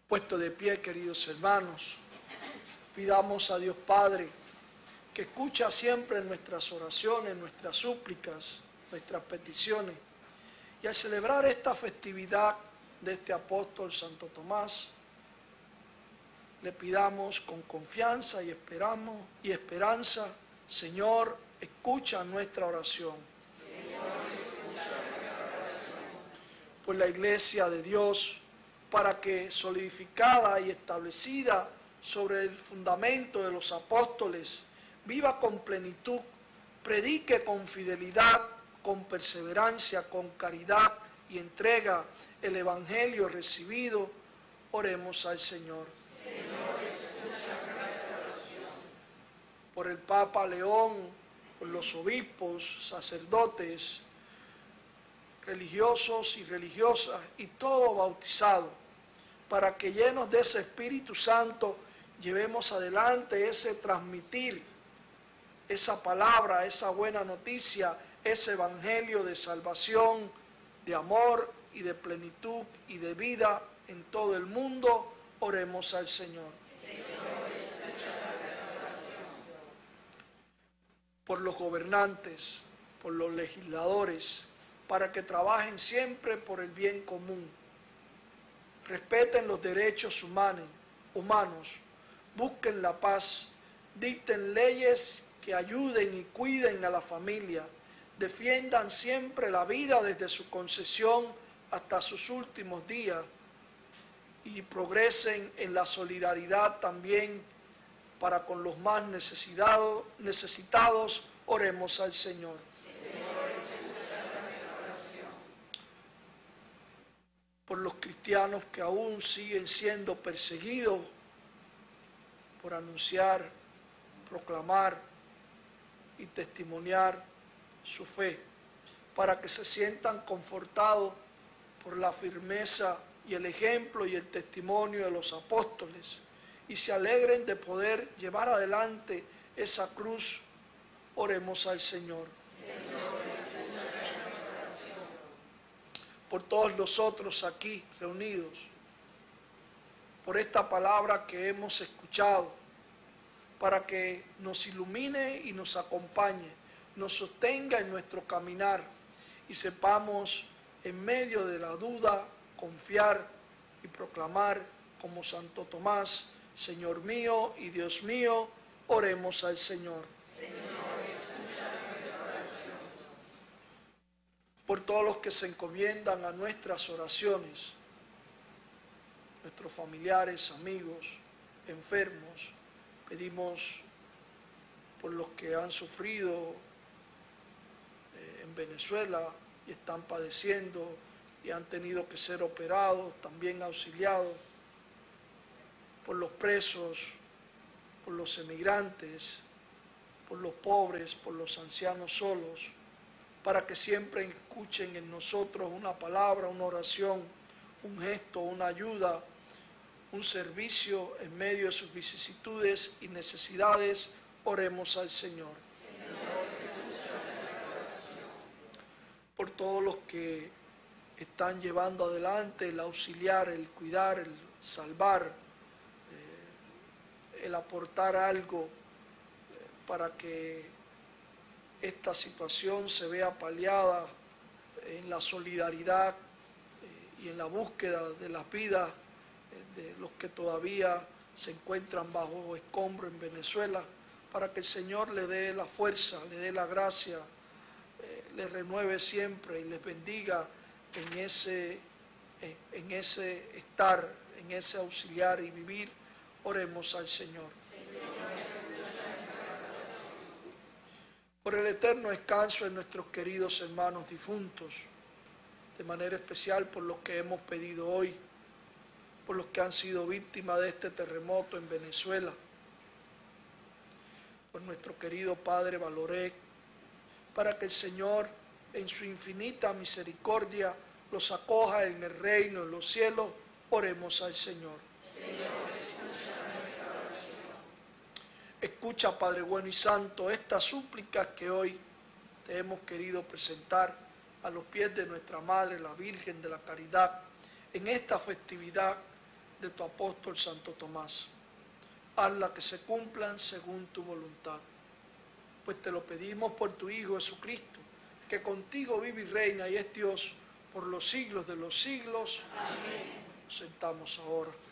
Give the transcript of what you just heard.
Puesto de pie, queridos hermanos, pidamos a Dios Padre que escucha siempre nuestras oraciones, nuestras súplicas, nuestras peticiones. Y al celebrar esta festividad de este apóstol Santo Tomás, le pidamos con confianza y esperanza, Señor, escucha nuestra oración. Por la Iglesia de Dios, para que solidificada y establecida sobre el fundamento de los apóstoles, viva con plenitud, predique con fidelidad, con perseverancia, con caridad y entrega el Evangelio recibido. Oremos al Señor. Señor, escucha nuestra oración. Por el Papa León, por los obispos, sacerdotes, religiosos y religiosas y todo bautizado, para que llenos de ese Espíritu Santo llevemos adelante ese transmitir, esa palabra, esa buena noticia, ese evangelio de salvación, de amor y de plenitud y de vida en todo el mundo. Oremos al Señor. Señor, escucha nuestra oración. Por los gobernantes, por los legisladores, para que trabajen siempre por el bien común, respeten los derechos humanos, busquen la paz, dicten leyes que ayuden y cuiden a la familia, defiendan siempre la vida desde su concepción hasta sus últimos días y progresen en la solidaridad también para con los más necesitados. Oremos al Señor. Por los cristianos que aún siguen siendo perseguidos por anunciar, proclamar y testimoniar su fe, para que se sientan confortados por la firmeza y el ejemplo y el testimonio de los apóstoles y se alegren de poder llevar adelante esa cruz. Oremos al Señor. Por todos nosotros aquí reunidos, por esta palabra que hemos escuchado, para que nos ilumine y nos acompañe, nos sostenga en nuestro caminar y sepamos en medio de la duda confiar y proclamar como Santo Tomás: Señor mío y Dios mío. Oremos al Señor. Por todos los que se encomiendan a nuestras oraciones, nuestros familiares, amigos, enfermos, pedimos por los que han sufrido en Venezuela y están padeciendo y han tenido que ser operados, también auxiliados, por los presos, por los emigrantes, por los pobres, por los ancianos solos, para que siempre escuchen en nosotros una palabra, una oración, un gesto, una ayuda, un servicio en medio de sus vicisitudes y necesidades. Oremos al Señor. Por todos los que están llevando adelante el auxiliar, el cuidar, el salvar, el aportar algo para que esta situación se vea paliada en la solidaridad y en la búsqueda de las vidas de los que todavía se encuentran bajo escombro en Venezuela, para que el Señor le dé la fuerza, le dé la gracia, les renueve siempre y les bendiga en ese estar, en ese auxiliar y vivir. Oremos al Señor. Por el eterno descanso de nuestros queridos hermanos difuntos, de manera especial por los que hemos pedido hoy, por los que han sido víctimas de este terremoto en Venezuela, por nuestro querido Padre Valoré, para que el Señor en su infinita misericordia los acoja en el reino de los cielos. Oremos al Señor. Escucha, Padre bueno y santo, estas súplicas que hoy te hemos querido presentar a los pies de nuestra Madre, la Virgen de la Caridad, en esta festividad de tu apóstol Santo Tomás. Hazla que se cumplan según tu voluntad. Pues te lo pedimos por tu Hijo Jesucristo, que contigo vive y reina y es Dios por los siglos de los siglos. Amén. Nos sentamos ahora.